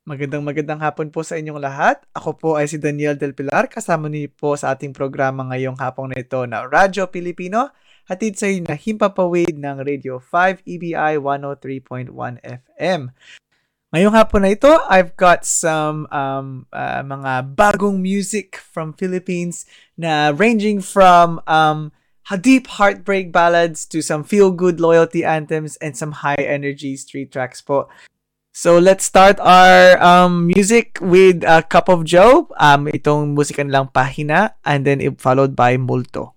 Magandang hapon po sa inyong lahat. Ako po ay si Daniel Del Pilar. Kasama niyo po sa ating programa ngayong hapong na ito na Radyo Pilipino. Hatid sa inyo na himpapawid ng Radio 5 EBI 103.1 FM. Ngayong hapon na ito, I've got some mga bagong music from Philippines na ranging from deep heartbreak ballads to some feel-good loyalty anthems and some high-energy street tracks po. So let's start our music with a Cup of Joe. Itong musika nilang Pahina and then followed by Multo.